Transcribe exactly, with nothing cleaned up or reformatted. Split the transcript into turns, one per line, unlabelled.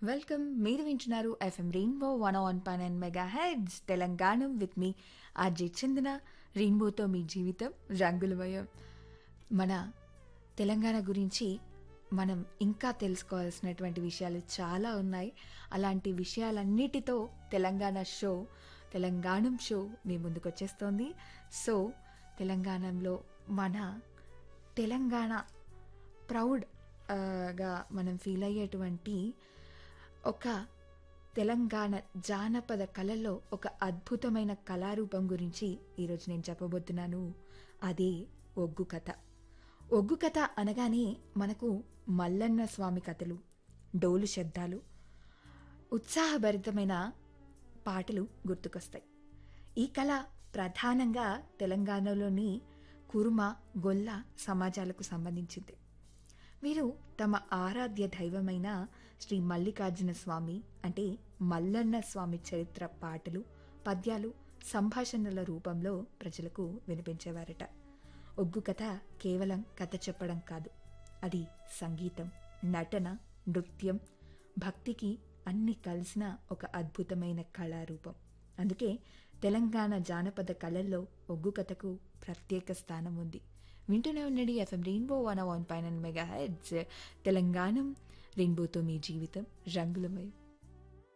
Welcome. మీరు వింటున్నారు FM rainbow one one point nine mega heads Telangana with me RJ చందన. రెయిన్బోతో మీ జీవితం రంగులమయం. మన తెలంగాణ గురించి మనం ఇంకా తెలుసుకోవాల్సినటువంటి విషయాలు చాలా ఉన్నాయి. అలాంటి విషయాలన్నిటితో తెలంగాణ షో తెలంగాణం షో మీ ముందుకు వచ్చేస్తోంది. సో తెలంగాణలో మన తెలంగాణ ప్రౌడ్ ఆ, గా మనం ఫీల్ అయ్యేటువంటి ఒక తెలంగాణ జానపద కళల్లో ఒక అద్భుతమైన కళారూపం గురించి ఈరోజు నేను చెప్పబోతున్నాను. అదే ఒగ్గు కథ. ఒగ్గు కథ అనగానే మనకు మల్లన్న స్వామి కథలు, డోలు శబ్దాలు, ఉత్సాహభరితమైన పాటలు గుర్తుకొస్తాయి. ఈ కళ ప్రధానంగా తెలంగాణలోని కురుమ, గొల్ల సమాజాలకు సంబంధించింది. వీరు తమ ఆరాధ్య దైవమైన శ్రీ మల్లికార్జున స్వామి అంటే మల్లన్న స్వామి చరిత్ర పాటలు, పద్యాలు, సంభాషణల రూపంలో ప్రజలకు వినిపించేవారట. ఒగ్గు కథ కేవలం కథ చెప్పడం కాదు, అది సంగీతం, నటన, నృత్యం, భక్తికి అన్ని కలిసిన ఒక అద్భుతమైన కళారూపం. అందుకే తెలంగాణ జానపద కళల్లో ఒగ్గు కథకు ప్రత్యేక స్థానం ఉంది. వింటూనే ఉండండి FM rainbow one one point nine mega heads Telangana. రెయిన్బోతో మీ జీవితం రంగులమయం.